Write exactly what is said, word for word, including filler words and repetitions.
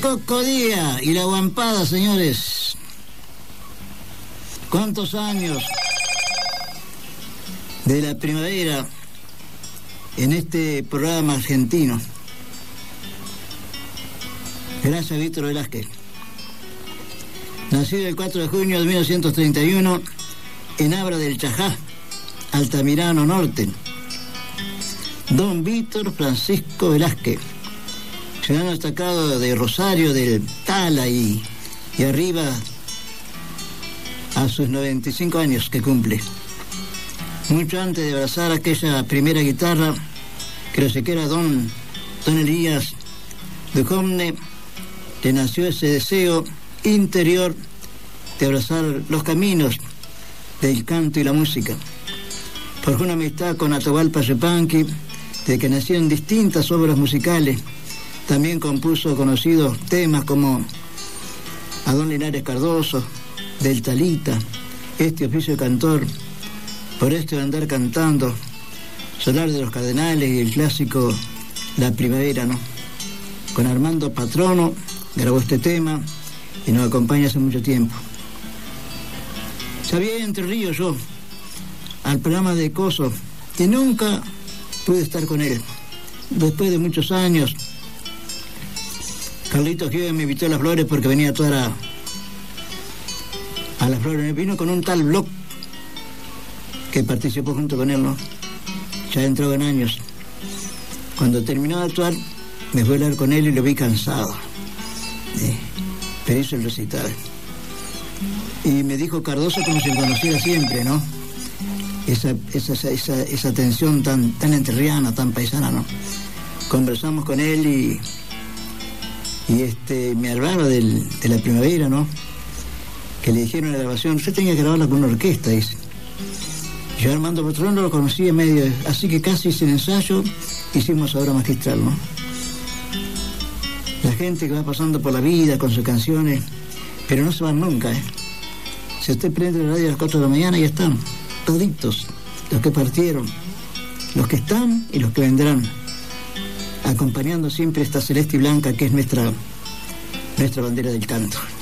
Cocodía y la guampada, señores. ¿Cuántos años de la primavera en este programa argentino? Gracias, Víctor Velázquez. Nacido el cuatro de junio de mil novecientos treinta y uno en Abra del Chajá, Altamirano Norte. Don Víctor Francisco Velázquez, ciudadano destacado de Rosario, del Tala y, y arriba a sus noventa y cinco años que cumple. Mucho antes de abrazar aquella primera guitarra, que lo sé que era Don, don Elías Duchovne, le nació ese deseo interior de abrazar los caminos del canto y la música. Forjó una amistad con Atahualpa Yupanqui, de que nació en distintas obras musicales. También compuso conocidos temas como a Don Linares Cardoso, del Talita, este oficio de cantor, por esto de andar cantando, Solar de los Cardenales y el clásico La Primavera, ¿no? Con Armando Patrono grabó este tema y nos acompaña hace mucho tiempo. Sabía Entre Ríos yo, al programa de Coso, y nunca pude estar con él. Después de muchos años, Carlitos Giove me invitó a Las Flores porque venía toda la, a Las Flores. Me vino con un tal Block que participó junto con él, ¿no? Ya entró en años. Cuando terminó de actuar, me fui a hablar con él y lo vi cansado. Eh, pero hizo el recital. Y me dijo Cardoso como si lo conociera siempre, ¿no? Esa, esa, esa, esa tensión tan, tan entrerriana, tan paisana, ¿no? Conversamos con él y, y este, me hablaba del, de La Primavera, ¿no? Que le dijeron en la grabación, usted tenía que grabarla con una orquesta, dice. Yo Armando Patrón no lo conocí en medio, así que casi sin ensayo hicimos Obra Magistral, ¿no? La gente que va pasando por la vida con sus canciones, pero no se van nunca, ¿eh? Si usted prende la radio a las cuatro de la mañana, ya están toditos, los que partieron, los que están y los que vendrán, acompañando siempre esta celeste y blanca que es nuestra, nuestra bandera del canto.